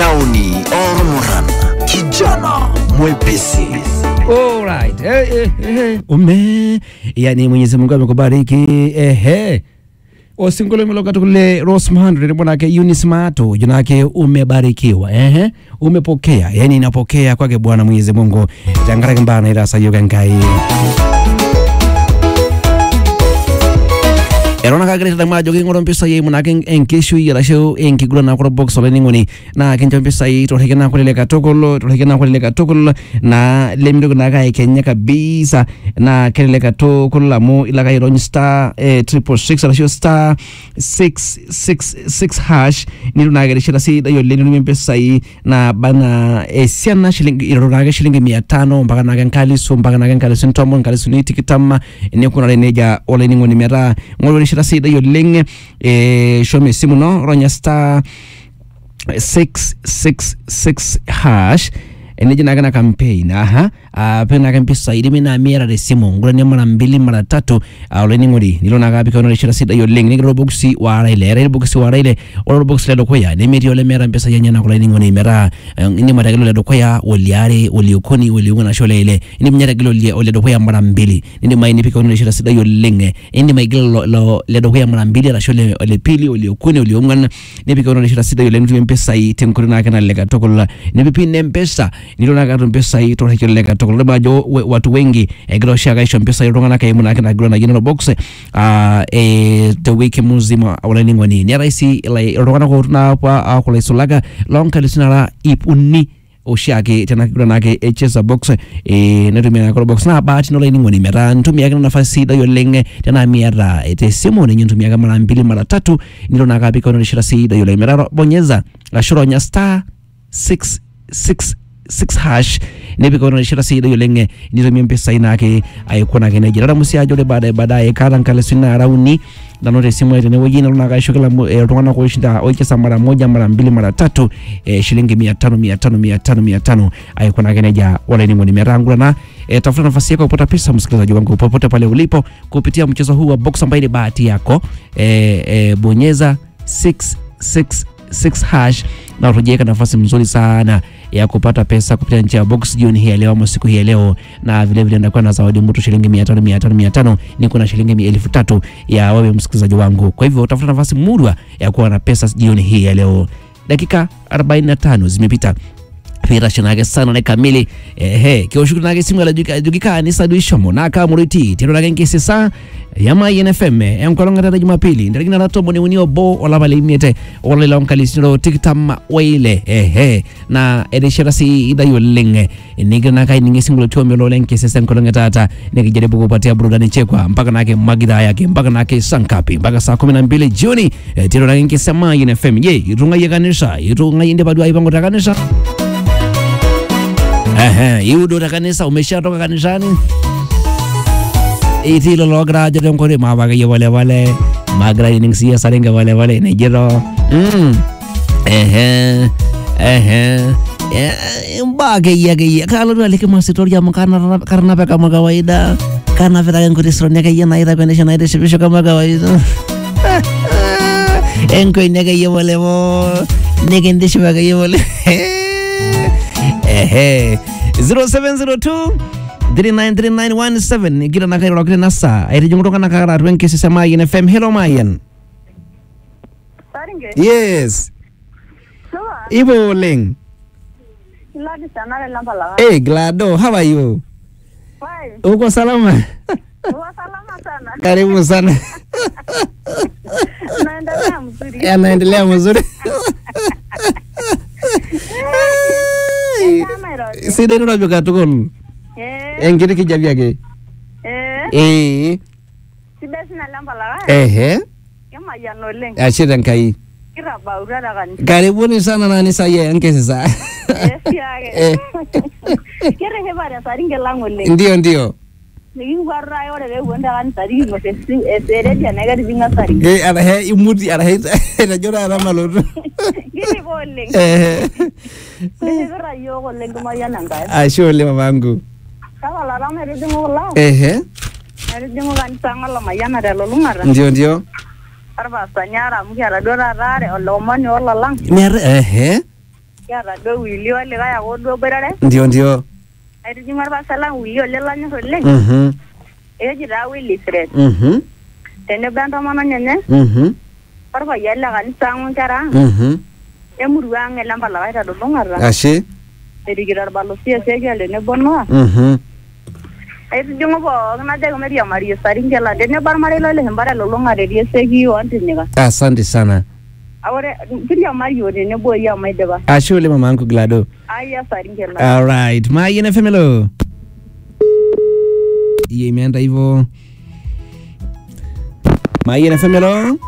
Rauni Ormuran, kijana mwepesi. Alright. Yani Mwenyezi Mungu amekubariki. Osingolo meloka tukule Rose Mahandre mbonake Eunice Mato junake umebarikiwa. Umepokea. Yani inapokea kwake Bwana Mwenyezi Mungu. Jangara kimbana irasa yoga nkai. Erona kagreta dama jogi ngoro mpisa ye munake enkishu yarasho enkigura na koro box ole ningoni na kenjo mpisa yi to hekena kulele katokolo na lemdo na kai Kenya kabisa na kelele katokolo la mo ila kai ron star 666 yarasho star 666 hash niru na gere shira si da yo lenu mpisa yi na bana siana shilingi iroraga shilingi 500 mpaka na gankali so mpaka na gankali sintomo gankali suniti kitama ne kuna reneja ole ningoni mera ngolo sida yo lenge show me simu no ronya star 666 hash eneje na campaign pena kampisa idimi na mira de simu ngura ne mara 2 mara 3 awleni ngori nilona gabi kono rishira sida yo lenge ni roboxi waraile or box le dokoya ne miri ole mera mpesa yanya na kula ngoni mera ni mara gelo le dokoya oliare oliokoni oliungana shole ile ni mnyara gelo le dokoya mara 2 ni mai ni pika kono rishira sida yo lenge ni mai gelo le dokoya mara 2 ra shole ole pili oliokoni oliungana ni pika kono rishira sida yo lenge mpesa yi tenkurina kana lega tokola ni pipi ne mpesa nilona gato mpesa yi to hekele lega bajo watu wengi grosha gaisho mpesa yorongana kai muna kana grona general box the week muzima awalani ngoni ni raisi ile yorongana ko na kwa akula isolaga long kalisina ipuni oshake tena grona ke hs box netumia ko box na bahati no line ngoni mera ntumia kana nafasi da yolenge tena miara ete simu ni ntumia kama mara 2 mara 3 nilona gapi kono shira si da yolenge mera bonyeza la shoronya star 666 hash nebi kono shira sida yolenge ndio mpesa inake ayikona kene jira musia jole baadaye kala nkale sina rauni danote simu ile ne wojina luna ka shokela rwana ko shinda oichesa mara 1 mara 2 mara 3 shilingi 500 ayikona kene ja wala ni ngoni merangula na tafuta nafasi yako kupata pesa msikilizaji wangu popote pale ulipo kupitia mchezo huu wa box ambaye ni bahati yako bonyeza 666 hash na urejeka nafasi mzuri sana ya kupata pesa kupitia njia box jioni hii leo ama siku hii leo na vile vile ndakuwa na zawadi mtu shilingi 500 niko na shilingi 1000 ya wewe msikilizaji wangu. Kwa hivyo utafuta nafasi murwa ya kuwa na pesa jioni hii leo. Dakika 45 zimepita. Pira shanage sana na kamili kioshuku nage simu la jukika ni sadu ishomo na kamuriti tiro nage ngese sa yama INFM mkolonga tata Jumapili ndirigina na tobo ni unio bo ola bale miete ola la onkalisiro tiktam waile na edishira si ida yolenge niga na kai ninge singulo tuombe lo lenke sesa mkolonga tata nikijaribu kupatia burudani chekwa mpaka nake magida yake mpaka nake sankapi mpaka saa 12 jioni tiro nage ngese ma INFM irunga yeganisha irunga inde badu aibango takanisha yudo takanisa umeshatoka kanisani itilo logra jado ngore mabaga ye wale magra ningsia sarenga wale nejero mbage ya kalau alike masitor jam karena peka kama kawaida karena vita ngore sronya kaya na ira benesha na ira sibisho kama kawaida enko inega ye wale mo negende shibaga ye wale 0702 393917 kila nakairo kile nasa airejungutoka nakara twenke sema INFM. Hello Mayan. Saringe. Yes. Sawa. Ibo leng. Glad sana lampala. Glado, how are you? Fine. Uko salama? Uko salama sana. Karibu sana. Naendelea mzuri. Naendelea mzuri. Sida ndo najoka tukon. Engine kijavya ke. Sida sina lampala. Kama yanoleng. Ashira nkai. Kira baurara kan. Karibuni sana nani saye ngese sa. Yake. Kira hebara saringe langole. Ndio. Nikiwarra yore le wenda kan saringe no sere dia nega dinga saringe. Ara imudi ara na jora ara malodo. Gini boleng. Kira yo goleng kumayana ngai. Ashole mamangu. Sawa la mere dingo la. Mere dingo kan sangala mayana da lolungara. Ndio. Arba sanyara mkiara dora rare olomani olalang. Mere Kiata duo Willy olikae ake duo boitare. Ndio. Aitijing'u orpastai lang Willy ole lanyor oleng. Ekeji taa Willy Fred. Tenebo entomononi enye. Orpayian le kanisa ang' onkera ang'. Emurua ang' ele Mpalakae telulung'ata. Ashe. Erikito orbalosi Ezekiel tenebo Noah. Aitijing'u pookin najoki mairiamari Saringela tenebo ormarei lai leshumpa telulung'ata etii Eseki ontinyika. Asante sana. Ore kiriamari tenebo yia maidipa. Ashe ole mamangu Glado. Aya Saringela. All right. Mayen FM hello. Iye imeenda hivyo. Mayen FM hello.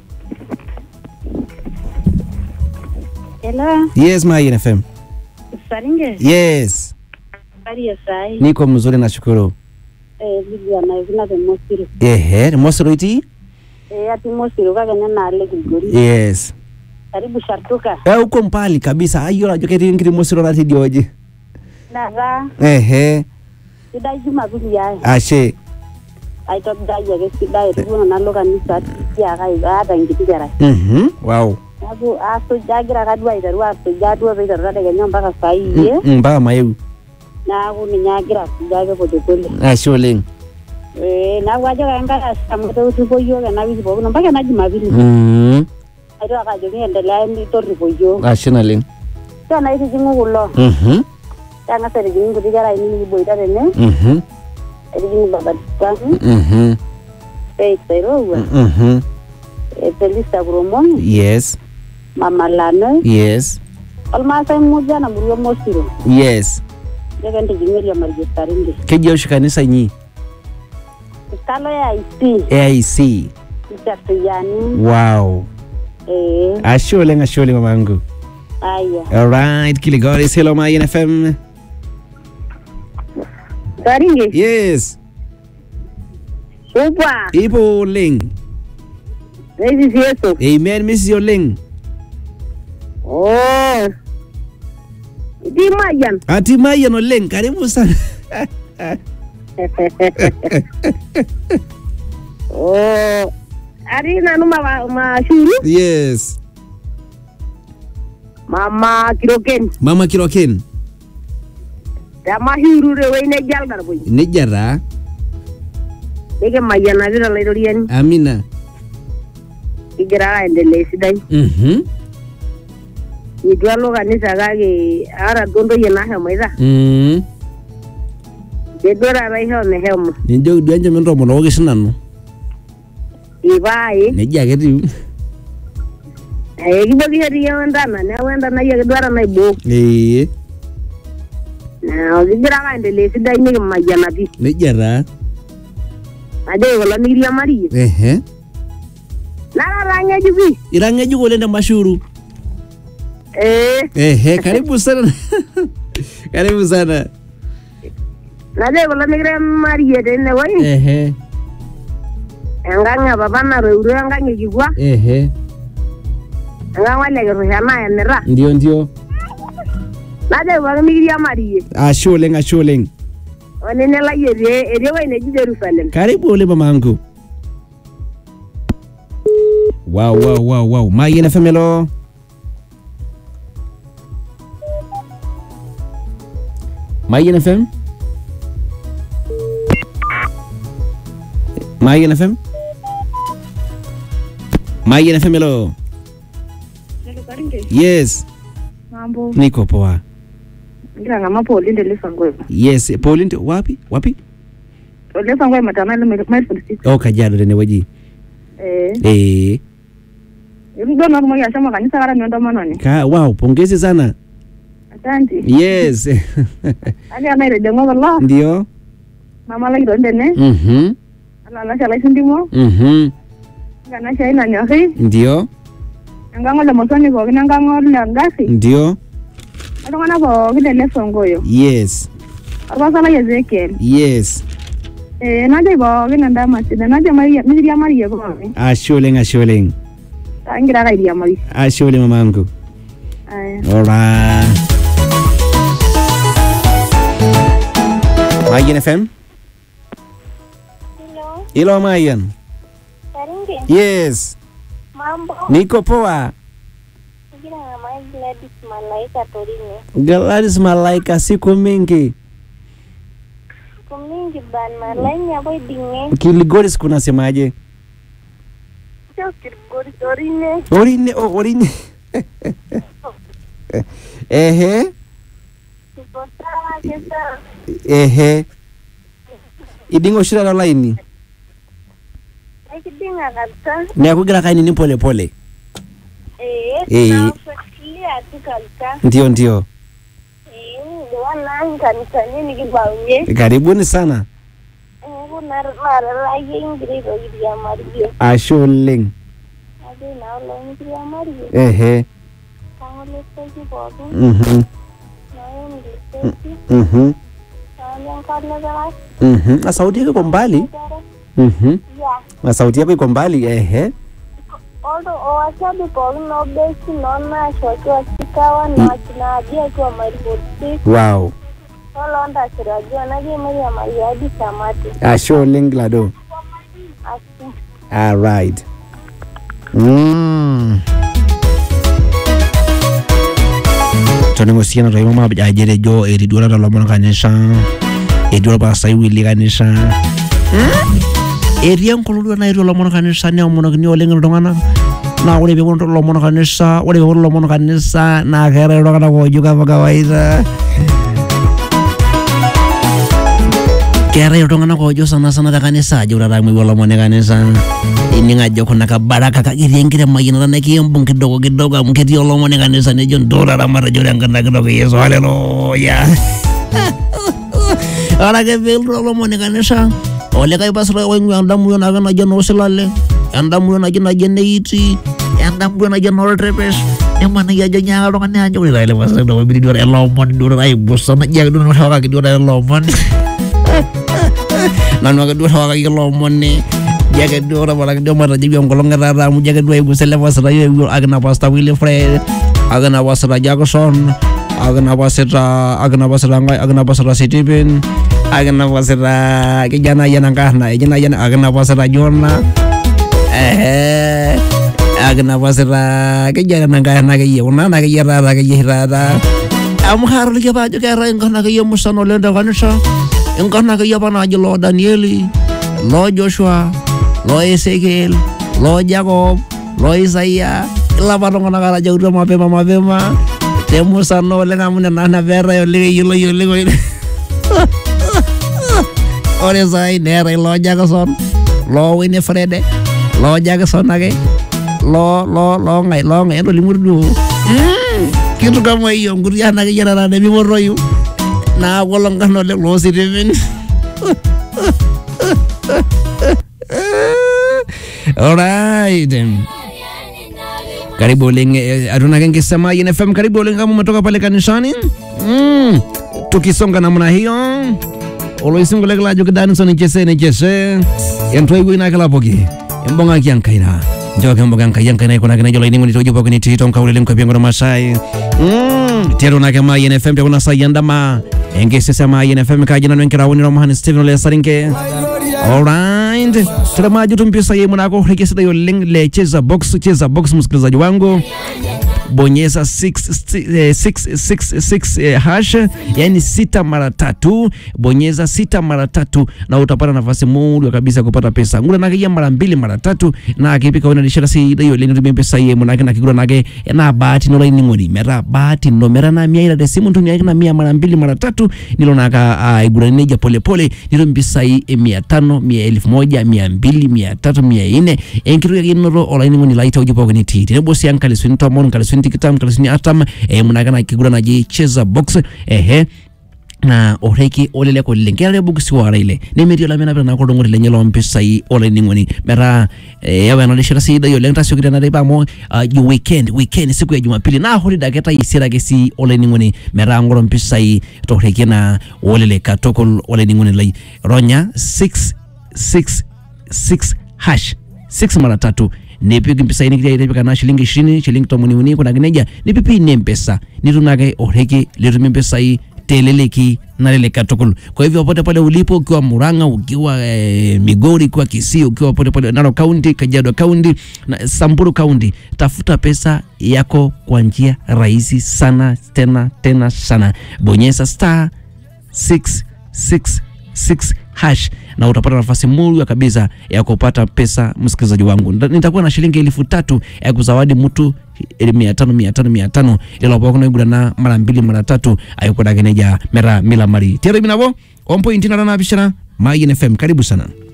Hello. Yes, Mayen FM. Saringe. Yes. Ari sai. Niko mzuri nashukuru. Livia na ivina de Mosiro. Mosiro iti? Ati Mosiro kaka nyana ale Kigori. Yes. Karibu Shartuka. Uko mbali kabisa. Ayo unajua kiti ngiri Mosiro na tidioje. Naga. Sidai Jumapili yae. Ashe. Aitobidai ake sidai etupuo nalo kanisa tiakai aata enkiti kerai. Wow. Neeku asuja agira ake duo aiteru asuja duo peiteru tadekenya mpaka saa hii. Mpaka mayeu. Neeku ninye agira asuja ake polepole. Ashe oleng. Neeku ajo enkai amu etorripo yiok ena wiki pookin mpaka ena Jumapili. Aitoki ajoki endelea torripo yiok. Ashe naleng. Tena aitijing'u kulo. Tang'as aitijing'u nkuti kera ainei nikiboita tene. Aitijing'u Babatani. Faith Sairowua. Felista Kuromoni. Yes. Mama Lano. Yes. Olmaasai mmoja na Murua Mosiro. Yes. Jeka ntijing'u Maria Saringe. Keji oshi kanisa inyi? Kalo ya IC. AIC. Mchatuyani. Wow. Ashe oleng mamangu. Aya. All right, Kiligoris, hello Mayen FM. Saringe. Yes. Upa. Ipo oleng. This is Yeso. Amen, Miss Yoleng. Oh. Di Mayan. Ati Mayan oleng, karibu sana. Oh. Ari nanu mashuru. Yes. Mama Kiroken. Mama Kiroken. Dama hiru rewe nejal darboy. Nejara. Deke Mayan avira laidorian. Amina. Igira endelee sidai. Nidwalo kanisa kake ara gondo yena hemoita. Dedora rai home hemo. Ninjo duanje mendo mono ke sinanu. Ibai. Neja ke tiu. Kiboki heriya wendana, na wenda na yake dwara na ibo. Na igira endelee sidai ni Mayan ati. Nejara. Ade wala niria Maria. Nara ranya jibi. Iranya jugo lenda mashuru. Karibu sana. Karibu sana. Nade wala niria Maria tene wai. Enganga baba na reuru enganga kikwa. Enganga wale keruhana enera. Ndio. Nade wala niria Maria. Ashe oleng. Onene la yere wai neji Jerusalem. Karibu ole mamangu. Wow. Mayen FM hello. Mayen FM? Mayen FM? Mayen FM hello. Yes. Mambo. Niko poa. Ngira ngama Pauline Lesangwe. Yes, Pauline wapi? Lesangwe matamani Melford. Oh, Kajiado tene waji. Ndio na mmoja asema kanisa kara nienda manoni. Wow, pongezi sana. Asante. Yes. Ali anaire dengo wala. Ndio. Mama la ndende ne. Ala shala sindimo. Kana shai na nyohi. Ndio. Ngango le mosoni ko ngango le ngasi. Ndio. Adongana ko gide Lesongoyo. Yes. Arwasala Ezekiel. Yes. Naje bo gina ndama sida naje Maria ko. Ashe oleng. Angira ga iria Maria. Ashe ole mamangu. Alright. Mayen FM? Hello Mayen. Saringe. Yes. Mambo. Niko poa. Kira ngamai Gladys Malaika Torine. Gladys Malaika siku mingi. Kumingi ban malai hapo dinge. Kiligoris kunasemaje? Sio Kiligoris Torine. Orine. Ehe. Sawa kesa. Ehe. Idingo shira la line. Kidinga kabisa. Ni akugira kaini ni pole pole. Na ufuatilia tu kabisa. Ndio. Ndio wana kanisani nikibaunye. Karibuni sana. Kuna mara ingrid ya Mario. Asholeng. Ade na lo ingrid ya Mario. Ehe. Kangole sisi bobu. Na ingrid. Yang karena salah. Na sauti yako iko mbali. Ya. Na sauti yako iko mbali. Ehe. Odo owachabi kwa no besi nona shoko sikawa na kinajia kwa Mario. Wow. Londa sirajua naje Maria Mariadi Samati. Asholeng Glado. All right. Tonengosiana to mama ajere jo eridura la mona kanisha. Edura ba sai wili kanisha. Erian kolulu na eridura la mona kanisha ne mona ni oleng ndongana. Na wale be kono la mona kanisha, wale be kono la mona kanisha na kere ndongana ko juga kawaida. Kera yotongana ko jo sana da kanisa jura ra mwi wala mone kanisa ininga jo kuna kabaraka kagirengire mayina na kiyombo kidogo mketi yolo mone kanisa ne jo ndora ra mara jo nganda kidogo Yesu haleluya ara ke vel ro mone kanisa ole kai basra wengu andamu yona kana jo no selale andamu yona jina jene iti andamu yona jena trepes emana ya jo nyanga ro kana jo ile basra do bidi do elo mon do ra ibusana jag do no hawa ki do ra elo mon nanu aga dua hawa ki elo mon ni jaga do ra bala do mara jibi ngolo ngara mu jaga do ibu sele basra yo agna pasta wile fred agna basra jagoson agna basra ngai agna basra sitibin agna basra ki jana yana kahna jana agna basra jona agna basra ke jana ngana ke yona na ke yara ke yirada am harul ke ba jo ke ra ngana ke yomusano lenda kanisa ngana ke yabana lo Danieli lo Joshua lo Ezekiel lo Jacob lo Isaiah la baro ngana kala jaudo mapema temusano lenga muna na vera yo le ore sai nere lo Jackson lo Winifred lo Jackson age lo ngai ndo limurdu kitu kama hiyo nguriana ke jana na mi moroyu na wolonga no le lo sirevin alright karibu lenga aduna kenge sema FM karibu lenga mmetoka pale kanisani tukisonga namna hiyo oloisingo legla jo Danson chese yantoi wina kala poki mbonga kiankaina njoke mbonga kiankaina iko na kina jolo ini nitojo poki ni tito kaulele mkabiango na masai tero na kama FM te kuna sayandama engese sema FM kajina nwenkira woni Roman Steven le sarinke alright tulamaji tumpisa yeye mnako rekesa yo link le cheza box msikilizaji wangu bonyeza 666 hash yani 6 mara 3 bonyeza 6 mara 3 na utapata nafasi moja kabisa kupata pesa ngula nake mara 2 mara 3 na akipika wana dishara si hiyo ile ndio pesa yeye mnake na kigura nake na bahati no line ngoni mera bahati no mera na mia ile simu ndio yake na 100 mara 2 mara 3 nilo naka igura neja pole ndio pesa hii 500 1000 200 300 400 enkiru yake no online ngoni laita ujipo kwenye titi nebo si ankali swinto mon kali tikitam kalasini atam munagana kigura na cheza box na oreki olele ko lengere bugsi wara ile ne medio la mena na ko dongori le nyelo mpesa yi ole ningoni mera yawe na lishira sida yo lengta sokira na deba mo you weekend siku ya Jumapili na holiday keta isira gesi ole ningoni mera ngoro mpesa yi to oreki na olele katokol ole ningoni lai ronya 666 hash 6 mara 3 nepi mpesa ini kile ile kana shilingi 20 shilingi tomoni kuna gineja nepi ni mpesa nitunake oreki letu mpesa hii teleleki na lele katukulu. Kwa hivyo popote pale ulipo, ukiwa Murang'a, ukiwa Migori, ukiwa Kisii, ukiwa popote pale Narok County, Kajiado County na Samburu County, tafuta pesa yako kwa njia rahisi sana, tena sana. Bonyeza *666# na utapata nafasi murwa kabisa ya kupata pesa, msikilizaji wangu. Nitakuwa na shilingi 3,000 ya kuzawadi mtu 500 ila bako na gudana mara 2 mara 3 ayoko dageneja mera mila mari. Tiari binabo on point na bishana Mayin FM, karibu sana.